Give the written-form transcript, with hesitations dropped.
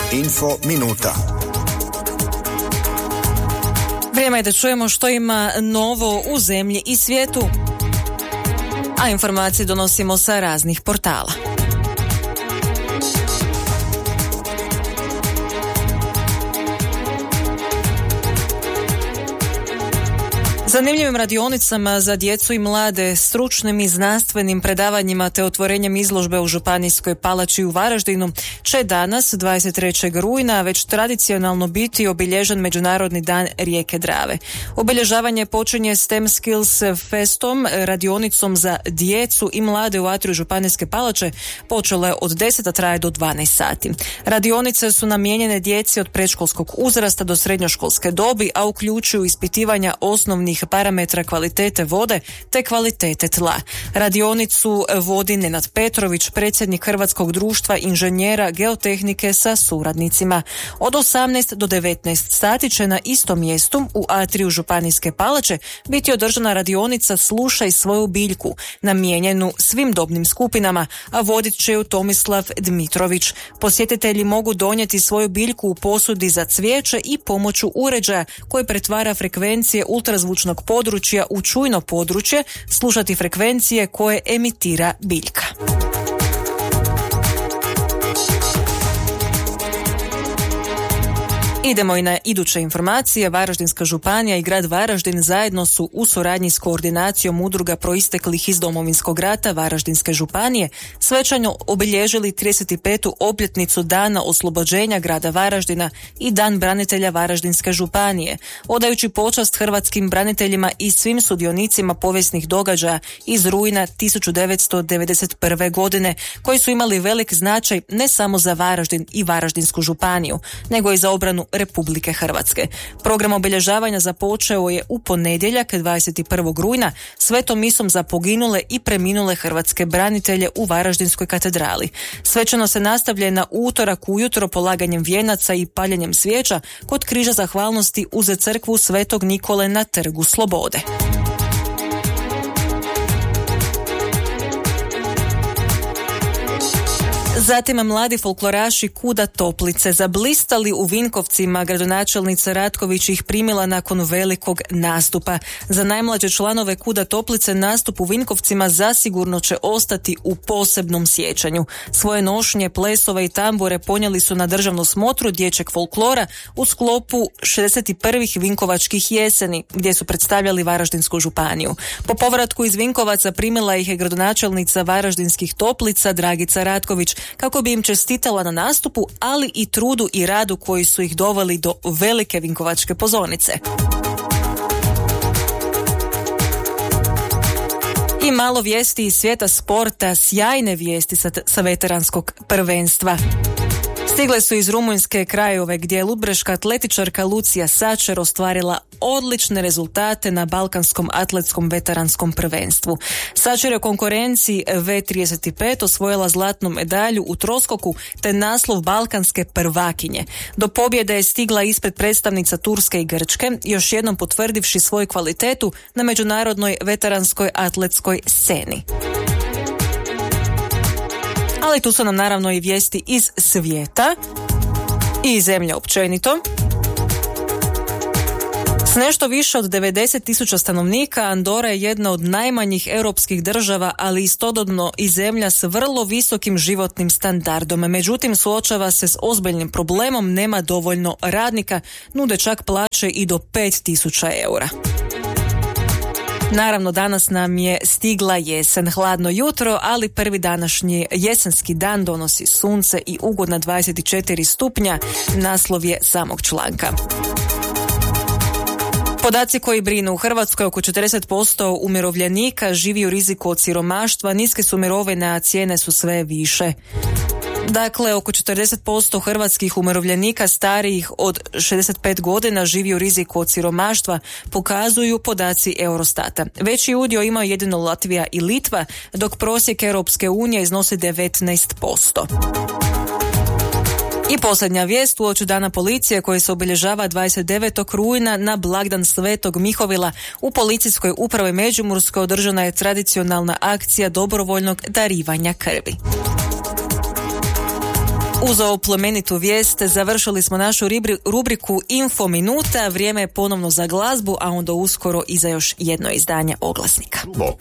Info minuta. Vrijeme je da čujemo što ima novo u zemlji i svijetu, a informacije donosimo sa raznih portala. Zanimljivim radionicama za djecu i mlade, stručnim i znanstvenim predavanjima te otvorenjem izložbe u Županijskoj palači u Varaždinu će danas, 23. rujna, već tradicionalno biti obilježen Međunarodni dan rijeke Drave. Obilježavanje počinje STEM Skills Festom, radionicom za djecu i mlade u atriju Županijske palače, počele od 10, a traje do 12 sati. Radionice su namijenjene djeci od predškolskog uzrasta do srednjoškolske dobi, a uključuju ispitivanja osnovnih parametra kvalitete vode te kvalitete tla. Radionicu vodi Nenad Petrović, predsjednik Hrvatskog društva inženjera geotehnike sa suradnicima. Od 18 do 19 sati će na istom mjestu u atriju Županijske palače biti održana radionica Slušaj svoju biljku, namijenjenu svim dobnim skupinama, a vodit će ju Tomislav Dmitrović. Posjetitelji mogu donijeti svoju biljku u posudi za cvijeće i pomoću uređaja koji pretvara frekvencije ultrazvučnog područja u čujno područje, slušati frekvencije koje emitira biljka. Idemo i na iduće informacije. Varaždinska županija i grad Varaždin zajedno su u suradnji s koordinacijom udruga proisteklih iz Domovinskog rata Varaždinske županije svečano obilježili 35. obljetnicu Dana oslobođenja grada Varaždina i Dan branitelja Varaždinske županije, odajući počast hrvatskim braniteljima i svim sudionicima povijesnih događaja iz rujna 1991. godine, koji su imali velik značaj ne samo za Varaždin i Varaždinsku županiju, nego i za obranu Republike Hrvatske. Program obilježavanja započeo je u ponedjeljak 21. rujna svetom misom za poginule i preminule hrvatske branitelje u Varaždinskoj katedrali. Svečano se nastavlja na utorak ujutro polaganjem vijenaca i paljenjem svijeća kod križa zahvalnosti uz crkvu Svetog Nikole na Trgu Slobode. Zatim mladi folkloraši Kuda Toplice zablistali u Vinkovcima. Gradonačelnica Ratković ih primila nakon velikog nastupa. Za najmlađe članove Kuda Toplice nastup u Vinkovcima zasigurno će ostati u posebnom sjećanju. Svoje nošnje, plesove i tambure ponijeli su na državnu smotru dječjeg folklora u sklopu 61. Vinkovačkih jeseni, gdje su predstavljali Varaždinsku županiju. Po povratku iz Vinkovaca primila ih je gradonačelnica Varaždinskih Toplica Dragica Ratković, kako bi im čestitala na nastupu, ali i trudu i radu koji su ih doveli do velike vinkovačke pozornice. I malo vijesti iz svijeta sporta, sjajne vijesti sa veteranskog prvenstva. Stigle su iz Rumunjske krajove gdje je ludbreška atletičarka Lucija Sačer ostvarila odlične rezultate na Balkanskom atletskom veteranskom prvenstvu. Sačer je u konkurenciji V35 osvojila zlatnu medalju u troskoku te naslov balkanske prvakinje. Do pobjede je stigla ispred predstavnica Turske i Grčke, još jednom potvrdivši svoju kvalitetu na međunarodnoj veteranskoj atletskoj sceni. Ali tu su nam naravno i vijesti iz svijeta i zemlje općenito. S nešto više od 90.000 stanovnika, Andora je jedna od najmanjih europskih država, ali istodobno i zemlja s vrlo visokim životnim standardom. Međutim, suočava se s ozbiljnim problemom, nema dovoljno radnika, nude čak plaće i do 5.000 eura. Naravno, danas nam je stigla jesen, hladno jutro, ali prvi današnji jesenski dan donosi sunce i ugodna 24 stupnja, naslov je samog članka. Podaci koji brinu: u Hrvatskoj oko 40% umirovljenika živi u riziku od siromaštva, niske su mirovine, a cijene su sve više. Dakle, oko 40% hrvatskih umirovljenika starijih od 65 godina živi u riziku od siromaštva, pokazuju podaci Eurostata. Veći udio imaju jedino Latvija i Litva, dok prosjek Europske unije iznosi 19%. I posljednja vijest: uoči dana policije koji se obilježava 29. rujna na blagdan Svetog Mihovila, u policijskoj upravi Međimurskoj održana je tradicionalna akcija dobrovoljnog darivanja krvi. Uz ovu plemenitu vijest završili smo našu rubriku Info Minuta. Vrijeme je ponovno za glazbu, a onda uskoro i za još jedno izdanje Oglasnika.